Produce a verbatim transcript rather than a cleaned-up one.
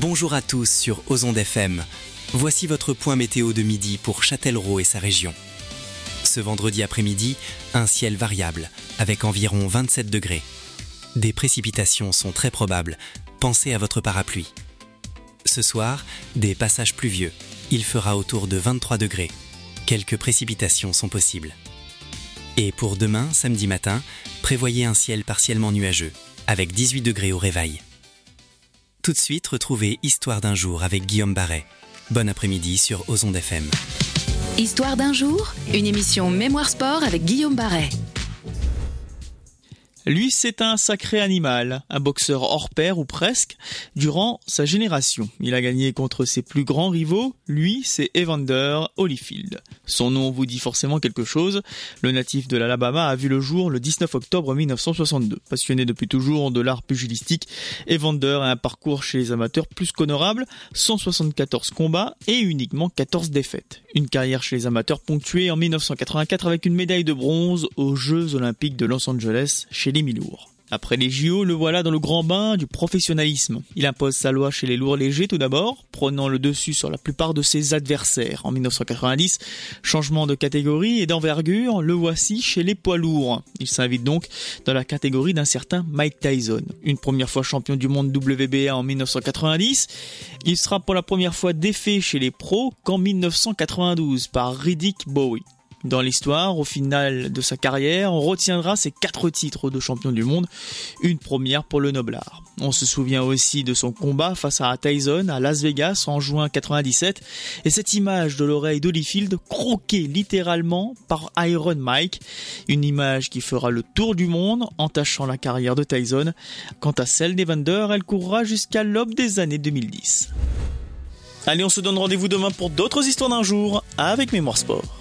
Bonjour à tous sur Ozonde F M. Voici votre point météo de midi pour Châtellerault et sa région. Ce vendredi après-midi, un ciel variable, avec environ vingt-sept degrés. Des précipitations sont très probables. Pensez à votre parapluie. Ce soir, des passages pluvieux. Il fera autour de vingt-trois degrés. Quelques précipitations sont possibles. Et pour demain, samedi matin, prévoyez un ciel partiellement nuageux, avec dix-huit degrés au réveil. Tout de suite, retrouvez Histoire d'un jour avec Guillaume Barret. Bon après-midi sur Ozonde F M. Histoire d'un jour, une émission Mémoire Sport avec Guillaume Barret. Lui, c'est un sacré animal, un boxeur hors pair ou presque, durant sa génération. Il a gagné contre ses plus grands rivaux, lui, c'est Evander Holyfield. Son nom vous dit forcément quelque chose. Le natif de l'Alabama a vu le jour le dix-neuf octobre mille neuf cent soixante-deux. Passionné depuis toujours de l'art pugilistique, Evander a un parcours chez les amateurs plus qu'honorable, cent soixante-quatorze combats et uniquement quatorze défaites. Une carrière chez les amateurs ponctuée en mille neuf cent quatre-vingt-quatre avec une médaille de bronze aux Jeux Olympiques de Los Angeles chez les mi-lourds. Après les J O, le voilà dans le grand bain du professionnalisme. Il impose sa loi chez les lourds légers tout d'abord, prenant le dessus sur la plupart de ses adversaires. En mille neuf cent quatre-vingt-dix, changement de catégorie et d'envergure, le voici chez les poids lourds. Il s'invite donc dans la catégorie d'un certain Mike Tyson. Une première fois champion du monde W B A en mille neuf cent quatre-vingt-dix, il sera pour la première fois défait chez les pros qu'en mille neuf cent quatre-vingt-douze par Riddick Bowe. Dans l'histoire, au final de sa carrière, on retiendra ses quatre titres de champion du monde, une première pour le noblard. On se souvient aussi de son combat face à Tyson à Las Vegas en juin quatre-vingt-dix-sept, et cette image de l'oreille d'Holyfield croquée littéralement par Iron Mike, une image qui fera le tour du monde, entachant la carrière de Tyson. Quant à celle d'Evander, elle courra jusqu'à l'aube des années deux mille dix. Allez, on se donne rendez-vous demain pour d'autres histoires d'un jour avec Mémoire Sport.